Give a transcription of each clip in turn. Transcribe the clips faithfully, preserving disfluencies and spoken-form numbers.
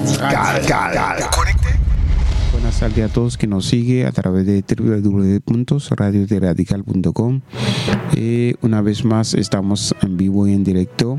Radical. Buenas tardes a todos que nos siguen a través de doble u doble u doble u punto radio radical punto com. Eh, una vez más estamos en vivo y en directo.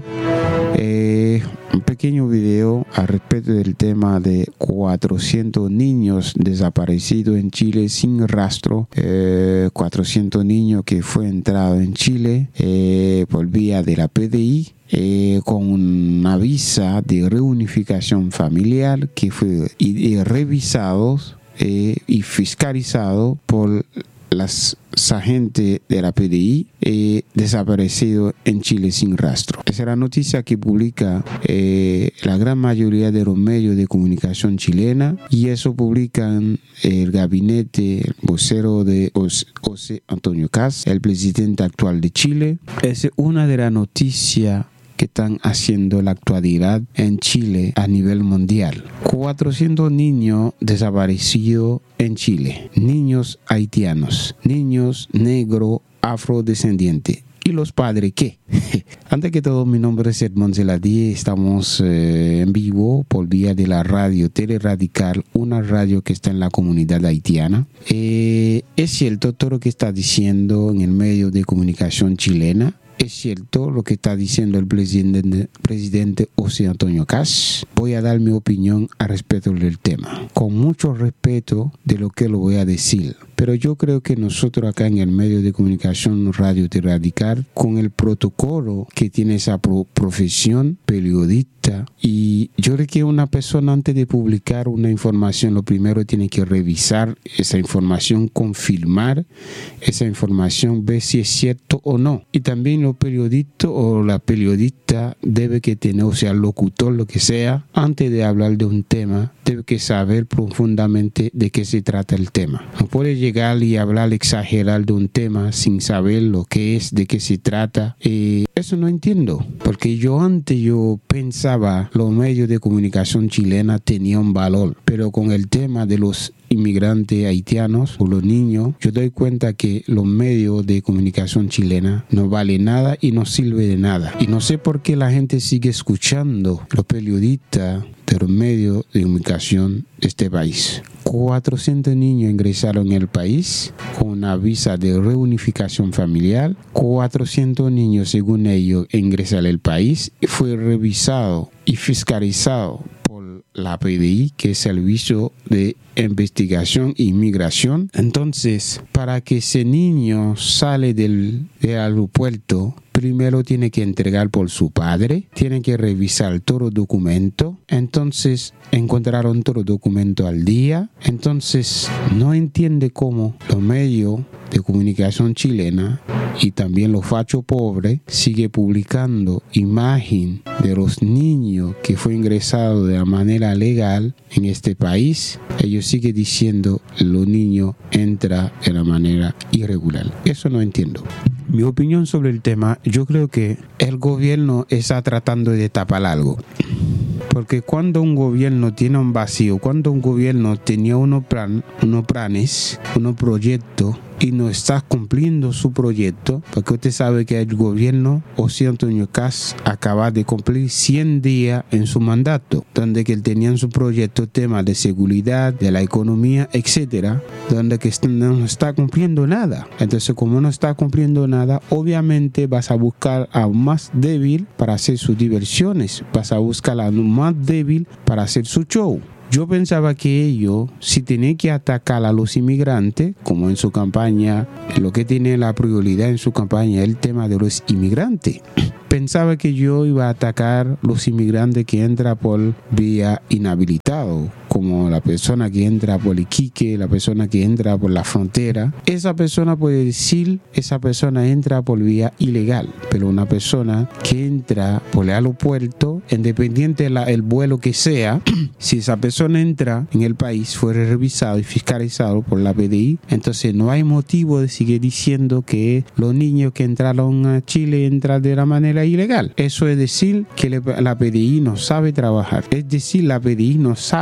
Eh, un pequeño video al respecto del tema de cuatrocientos niños desaparecidos en Chile sin rastro. Eh, cuatrocientos niños que fue entrado en Chile eh, por vía de la P D I. Eh, con una visa de reunificación familiar que fue y, y revisado eh, y fiscalizado por las agentes de la P D I eh, desaparecido en Chile sin rastro. Esa es la noticia que publica eh, la gran mayoría de los medios de comunicación chilena, y eso publican el gabinete vocero de José Antonio Kast, el presidente actual de Chile. Esa es una de las noticias que están haciendo la actualidad en Chile a nivel mundial. cuatrocientos niños desaparecidos en Chile, niños haitianos, niños negros afrodescendientes. ¿Y los padres qué? Antes que todo, mi nombre es Edmond Zeladier. Estamos eh, en vivo por vía de la radio Teleradical, una radio que está en la comunidad haitiana. Eh, es cierto todo lo que está diciendo en el medio de comunicación chilena. Es cierto lo que está diciendo el presidente, presidente José Antonio Kast. Voy a dar mi opinión al respecto del tema, con mucho respeto de lo que lo voy a decir. Pero yo creo que nosotros acá en el medio de comunicación Radio Radical, con el protocolo que tiene esa pro- profesión periodista, y yo creo que una persona antes de publicar una información, lo primero tiene que revisar esa información, confirmar esa información, ver si es cierto o no. Y también los periodistas o la periodista debe que tener, o sea, el locutor, lo que sea, antes de hablar de un tema, debe que saber profundamente de qué se trata el tema. No puede llegar y hablar, exagerar de un tema sin saber lo que es, de qué se trata. Eh, eso no entiendo, porque yo antes yo pensaba los medios de comunicación chilena tenían valor, pero con el tema de los inmigrantes haitianos o los niños, yo doy cuenta que los medios de comunicación chilena no valen nada y no sirve de nada. Y no sé por qué la gente sigue escuchando los periodistas de los medios de comunicación de este país. cuatrocientos niños ingresaron en el país con una visa de reunificación familiar. cuatrocientos niños, según ellos, ingresaron al país y fue revisado y fiscalizado por la P D I, que es el Servicio de Investigación e Inmigración. Entonces, para que ese niño sale del, del aeropuerto, primero tiene que entregar por su padre, tiene que revisar todo el documento. Entonces encontraron todo el documento al día. Entonces no entiende cómo los medios de comunicación chilena y también los fachos pobres sigue publicando imagen de los niños que fue ingresado de la manera legal en este país. Ellos siguen diciendo los niños entran de la manera irregular. Eso no entiendo. Mi opinión sobre el tema, yo creo que el gobierno está tratando de tapar algo. Porque cuando un gobierno tiene un vacío, cuando un gobierno tenía unos, plan, unos planes, unos proyectos, y no está cumpliendo su proyecto, porque usted sabe que el gobierno José Antonio Kast acaba de cumplir cien días en su mandato, donde que él tenía en su proyecto temas de seguridad, de la economía, etcétera, donde que no está cumpliendo nada. Entonces, como no está cumpliendo nada, obviamente vas a buscar a un más débil para hacer sus diversiones, vas a buscar a un más débil para hacer su show. Yo pensaba que ellos, si tenían que atacar a los inmigrantes, como en su campaña, lo que tiene la prioridad en su campaña es el tema de los inmigrantes. Pensaba que yo iba a atacar los inmigrantes que entran por vía inhabilitado, como la persona que entra por Iquique, la persona que entra por la frontera. Esa persona puede decir, esa persona entra por vía ilegal, pero una persona que entra por el aeropuerto, independiente del vuelo que sea, si esa persona entra en el país, fue revisado y fiscalizado por la P D I, entonces no hay motivo de seguir diciendo que los niños que entraron a Chile entran de la manera ilegal. Eso es decir que la P D I no sabe trabajar, es decir, la P D I no sabe lo que está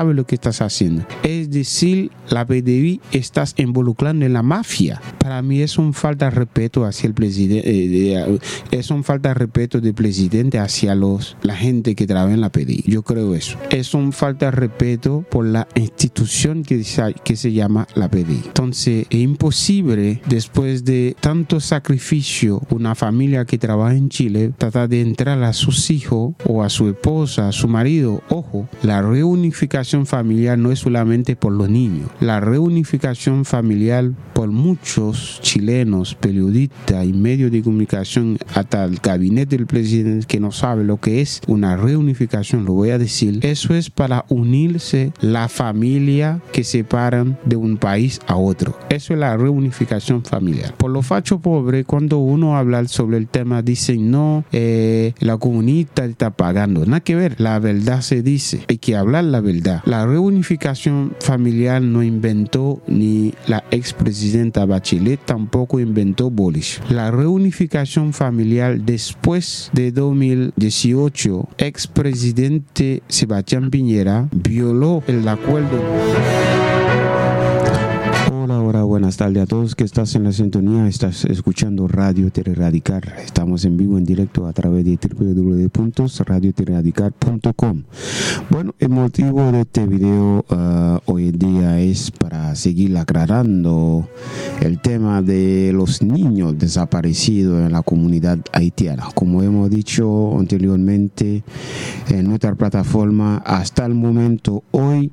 estás haciendo. Es decir, la P D I estás involucrando en la mafia. Para mí es un falta de respeto hacia el presidente, eh, es un falta de respeto del presidente hacia los la gente que trabaja en la P D I. Yo creo eso. Es un falta de respeto por la institución que, que se llama la P D I. Entonces, es imposible, después de tanto sacrificio, una familia que trabaja en Chile, tratar de entrar a sus hijos o a su esposa, a su marido. Ojo, la reunificación familiar no es solamente por los niños. La reunificación familiar por muchos chilenos, periodistas y medios de comunicación, hasta el gabinete del presidente que no sabe lo que es una reunificación, lo voy a decir. Eso es para unirse la familia que separan de un país a otro. Eso es la reunificación familiar. Por los fachos pobres, cuando uno habla sobre el tema, dicen no, eh, la comunista está pagando. Nada que ver, la verdad se dice. Hay que hablar la verdad. La reunificación familiar no inventó ni la expresidenta Bachelet, tampoco inventó Boric. La reunificación familiar después de dos mil dieciocho, expresidente Sebastián Piñera violó el acuerdo. Hola, hola, buenas tardes a todos que estás en la sintonía, estás escuchando Radio Teleradical. Estamos en vivo, en directo a través de doble u doble u doble u punto radio teleradical punto com. Bueno, el motivo de este video uh, hoy en día es para seguir aclarando el tema de los niños desaparecidos en la comunidad haitiana. Como hemos dicho anteriormente en nuestra plataforma, hasta el momento, hoy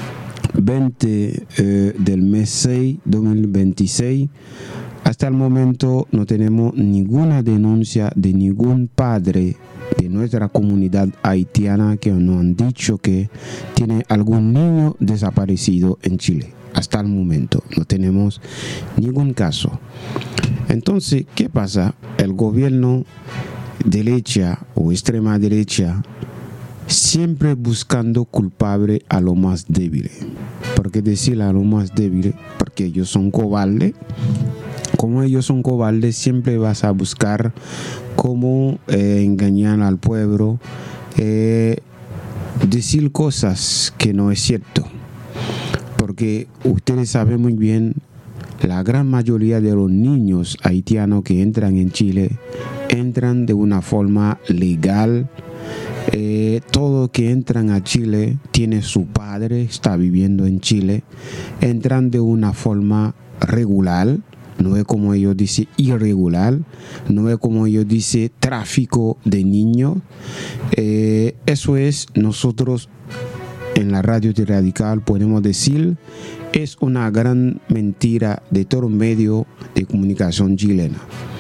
veinte eh, del mes seis dos mil veintiséis, hasta el momento no tenemos ninguna denuncia de ningún padre de nuestra comunidad haitiana que nos han dicho que tiene algún niño desaparecido en Chile. Hasta el momento no tenemos ningún caso. Entonces, ¿qué pasa? El gobierno derecha o extrema derecha siempre buscando culpable a lo más débil. ¿Por qué decir a lo más débil? Porque ellos son cobardes. Como ellos son cobardes, siempre vas a buscar cómo eh, engañar al pueblo, eh, decir cosas que no es cierto. Porque ustedes saben muy bien, la gran mayoría de los niños haitianos que entran en Chile entran de una forma legal. Eh, todo que entran a Chile tiene su padre, está viviendo en Chile, entran de una forma regular, no es como ellos dicen irregular, no es como ellos dicen tráfico de niños. Eh, eso es, nosotros en la Radio Radical podemos decir, es una gran mentira de todo medio de comunicación chilena.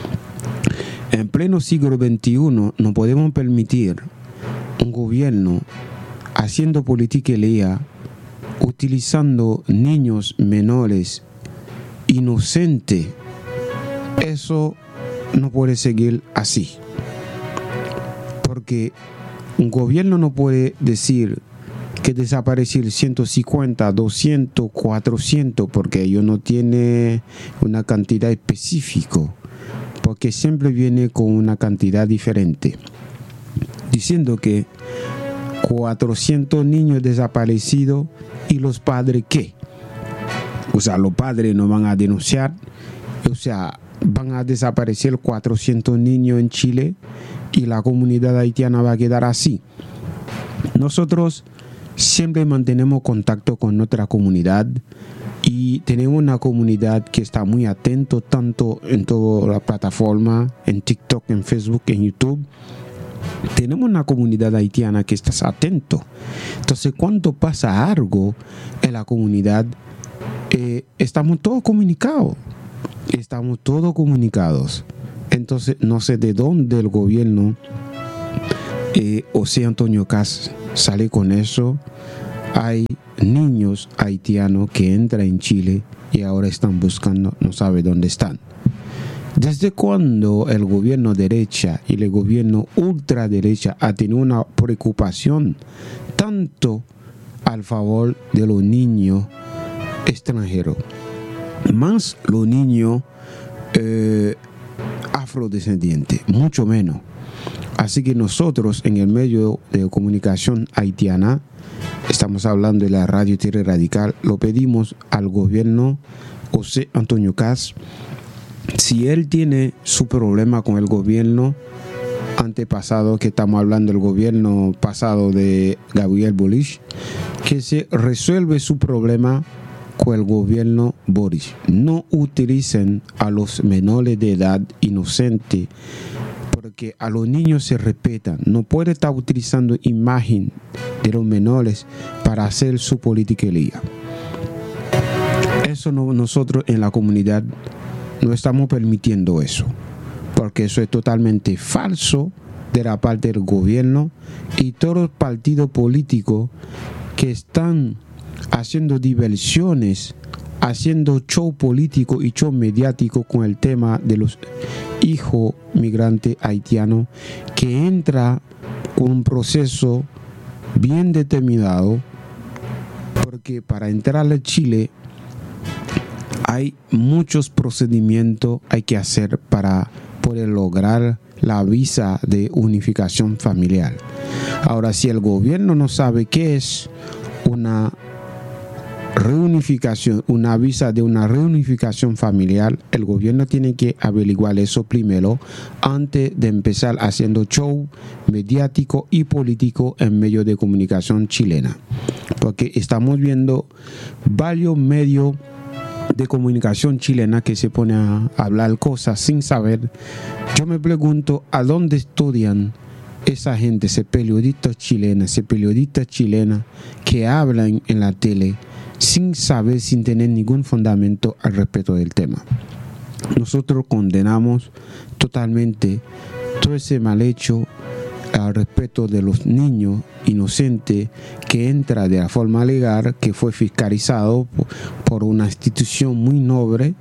En pleno siglo veintiuno no podemos permitir un gobierno haciendo política lea, utilizando niños menores inocentes. Eso no puede seguir así, porque un gobierno no puede decir que desaparecer ciento cincuenta, doscientos, cuatrocientos, porque ellos no tienen una cantidad específica, porque siempre viene con una cantidad diferente, diciendo que cuatrocientos niños desaparecidos. ¿Y los padres qué? O sea, los padres no van a denunciar. O sea, van a desaparecer cuatrocientos niños en Chile y la comunidad haitiana va a quedar así. Nosotros siempre mantenemos contacto con nuestra comunidad y tenemos una comunidad que está muy atento tanto en toda la plataforma, en TikTok, en Facebook, en YouTube. Tenemos una comunidad haitiana que está atento. Entonces, cuando pasa algo en la comunidad, eh, estamos todos comunicados. Estamos todos comunicados. Entonces, no sé de dónde el gobierno, eh, José Antonio Kast, sale con eso. Hay niños haitianos que entran en Chile y ahora están buscando, no sabe dónde están. ¿Desde cuándo el gobierno derecha y el gobierno ultraderecha ha tenido una preocupación tanto al favor de los niños extranjeros? Más los niños eh, afrodescendientes, mucho menos. Así que nosotros en el medio de comunicación haitiana estamos hablando de la Radio Tierra Radical, lo pedimos al gobierno José Antonio Caz. Si él tiene su problema con el gobierno antepasado, que estamos hablando del gobierno pasado de Gabriel Boric, que se resuelve su problema con el gobierno Boric. No utilicen a los menores de edad inocentes, porque a los niños se respetan. No puede estar utilizando imagen de los menores para hacer su politiquería. Eso no, nosotros en la comunidad no estamos permitiendo eso, porque eso es totalmente falso de la parte del gobierno y todos los partidos políticos que están haciendo diversiones, haciendo show político y show mediático con el tema de los hijos migrantes haitianos, que entra con un proceso bien determinado, porque para entrar a Chile hay muchos procedimientos hay que hacer para poder lograr la visa de unificación familiar. Ahora, si el gobierno no sabe qué es una reunificación, una visa de una reunificación familiar, el gobierno tiene que averiguar eso primero antes de empezar haciendo show mediático y político en medios de comunicación chilena, porque estamos viendo varios medios de comunicación chilena que se pone a hablar cosas sin saber. Yo me pregunto a dónde estudian esa gente, ese periodistas chilenas, ese periodistas chilenas que hablan en la tele sin saber, sin tener ningún fundamento al respecto del tema. Nosotros condenamos totalmente todo ese mal hecho al respecto de los niños inocentes que entra de la forma legal, que fue fiscalizado por una institución muy noble,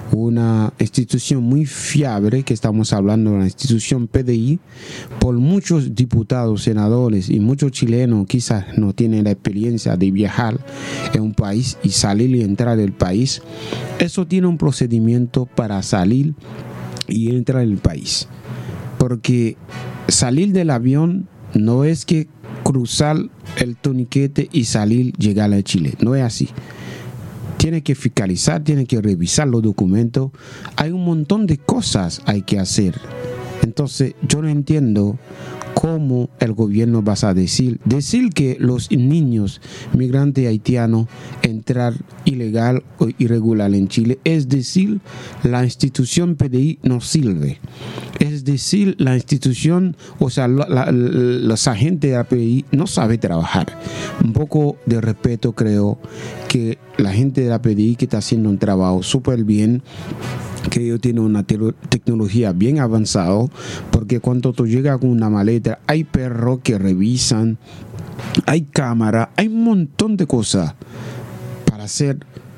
una institución muy fiable, que estamos hablando de la institución P D I, por muchos diputados, senadores y muchos chilenos quizás no tienen la experiencia de viajar en un país y salir y entrar del país. Eso tiene un procedimiento para salir y entrar en el país, porque salir del avión no es que cruzar el torniquete y salir, llegar a Chile. No es así. Tiene que fiscalizar, tiene que revisar los documentos. Hay un montón de cosas hay que hacer. Entonces, yo no entiendo cómo el gobierno va a decir, decir que los niños migrantes haitianos entrar ilegal o irregular en Chile. Es decir, la institución P D I no sirve. Es decir, la institución, o sea, la, la, los agentes de la P D I no saben trabajar. Un poco de respeto, creo que la gente de la P D I que está haciendo un trabajo súper bien, que ellos tienen una te- tecnología bien avanzada, porque cuando tú llegas con una maleta, hay perros que revisan, hay cámara, hay un montón de cosas para hacer,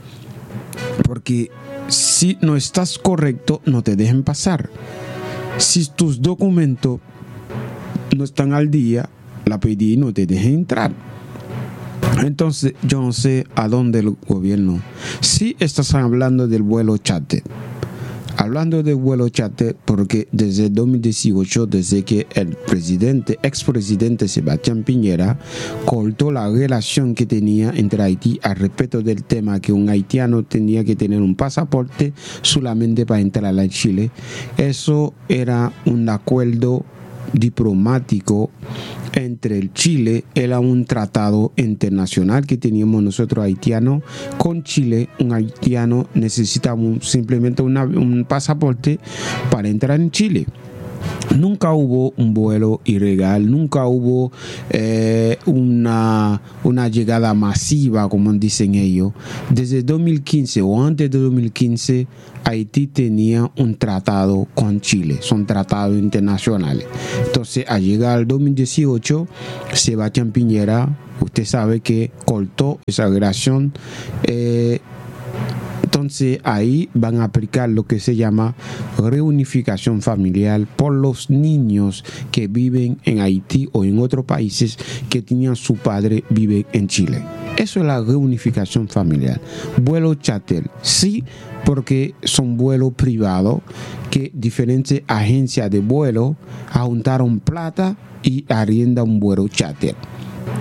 porque si no estás correcto, no te dejen pasar. Si tus documentos no están al día, la P D I no te deja entrar. Entonces, yo no sé a dónde el gobierno. Si estás hablando del vuelo charter, hablando del vuelo charter, porque desde dos mil dieciocho, desde que el presidente, expresidente Sebastián Piñera cortó la relación que tenía entre Haití al respecto del tema que un haitiano tenía que tener un pasaporte solamente para entrar a Chile, eso era un acuerdo diplomático entre el Chile, era un tratado internacional que teníamos nosotros haitianos con Chile. Un haitiano necesita un, simplemente una, un pasaporte para entrar en Chile. Nunca hubo un vuelo ilegal, nunca hubo eh, una, una llegada masiva, como dicen ellos. Desde dos mil quince o antes de dos mil quince, Haití tenía un tratado con Chile, son tratados internacionales. Entonces, al llegar al dos mil dieciocho, Sebastián Piñera, usted sabe que cortó esa relación. Eh, Entonces ahí van a aplicar lo que se llama reunificación familiar por los niños que viven en Haití o en otros países que tenían su padre vive en Chile. Eso es la reunificación familiar. Vuelo charter, sí, porque son vuelos privados que diferentes agencias de vuelo juntaron plata y arriendan un vuelo charter.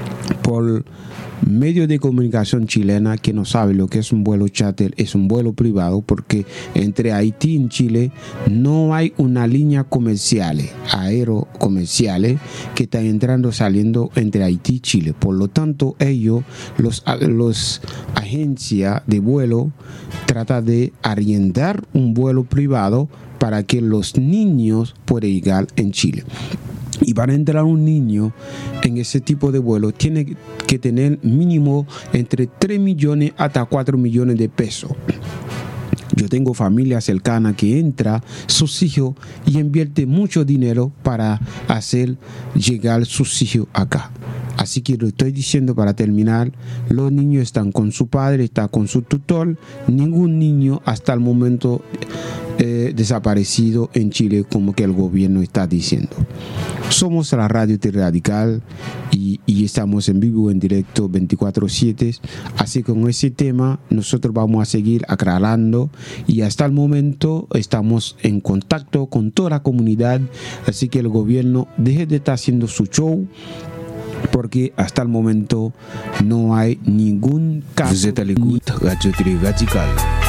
por medio de comunicación chilena que no sabe lo que es un vuelo charter, es un vuelo privado, porque entre Haití y Chile no hay una línea comercial, aero comerciales que están entrando saliendo entre Haití y Chile. Por lo tanto, ellos, los, los agencias de vuelo, tratan de arrendar un vuelo privado para que los niños puedan llegar en Chile. Y para entrar un niño en ese tipo de vuelo tiene que tener mínimo entre tres millones hasta cuatro millones de pesos. Yo tengo familia cercana que entra sus hijos y invierte mucho dinero para hacer llegar sus hijos acá. Así que lo estoy diciendo para terminar, los niños están con su padre, están con su tutor. Ningún niño hasta el momento eh, desaparecido en Chile, como que el gobierno está diciendo. Somos la Radio Radical y, y estamos en vivo, en directo veinticuatro siete. Así que con ese tema nosotros vamos a seguir aclarando, y hasta el momento estamos en contacto con toda la comunidad. Así que el gobierno deje de estar haciendo su show, porque hasta el momento no hay ningún caso. Vous êtes à l'écoute Radio Radical.